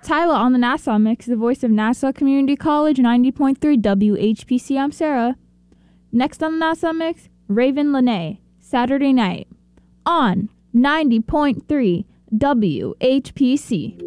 Tyler on the Nassau Mix, the voice of Nassau Community College, 90.3 WHPC. I'm Sarah. Next on the Nassau Mix, Raven Lene, Saturday Night, on 90.3 WHPC.